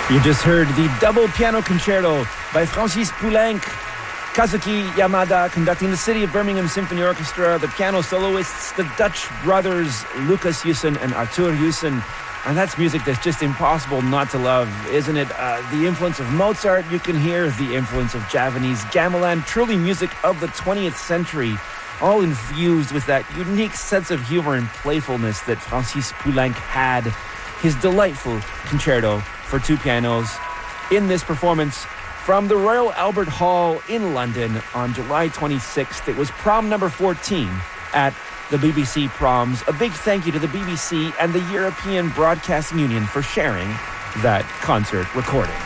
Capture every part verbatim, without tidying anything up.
You just heard the double piano concerto by Francis Poulenc, Kazuki Yamada conducting the City of Birmingham Symphony Orchestra, the piano soloists, the Dutch brothers Lucas Jussen and Arthur Jussen. And that's music that's just impossible not to love, isn't it? Uh, the influence of Mozart, you can hear the influence of Javanese gamelan, truly music of the twentieth century, all infused with that unique sense of humor and playfulness that Francis Poulenc had. His delightful concerto for two pianos in this performance from the Royal Albert Hall in London on July twenty-sixth. It was prom number fourteen at the B B C Proms. A big thank you to the B B C and the European Broadcasting Union for sharing that concert recording.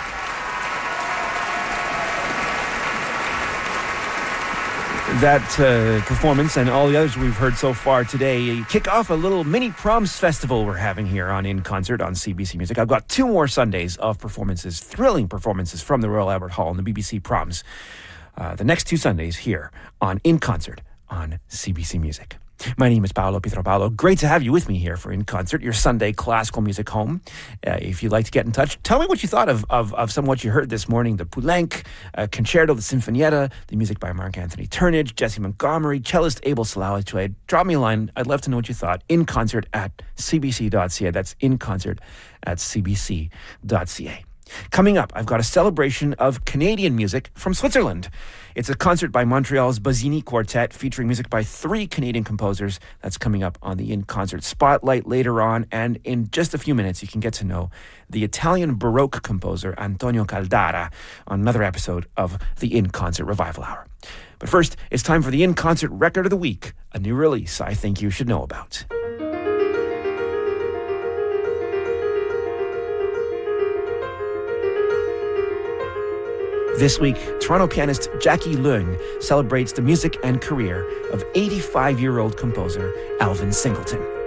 That uh, performance and all the others we've heard so far today kick off a little mini proms festival we're having here on In Concert on C B C Music. I've got two more Sundays of performances, thrilling performances from the Royal Albert Hall and the B B C Proms. Uh, the next two Sundays here on In Concert on C B C Music. My name is Paolo Pietropalo. Great to have you with me here for In Concert, your Sunday classical music home. Uh, if you'd like to get in touch, tell me what you thought of of, of some of what you heard this morning. The Poulenc uh, Concerto, the Sinfonietta, the music by Mark Anthony Turnage, Jesse Montgomery, cellist Abel Salaway. Drop me a line. I'd love to know what you thought. In Concert at c b c dot c a. That's In Concert at c b c dot c a. Coming up, I've got a celebration of Canadian music from Switzerland. It's a concert by Montreal's Bazzini Quartet featuring music by three Canadian composers. That's coming up on the In Concert Spotlight later on. And in just a few minutes, you can get to know the Italian Baroque composer Antonio Caldara on another episode of the In Concert Revival Hour. But first, it's time for the In Concert Record of the Week, a new release I think you should know about. This week, Toronto pianist Jackie Leung celebrates the music and career of eighty-five-year-old composer Alvin Singleton.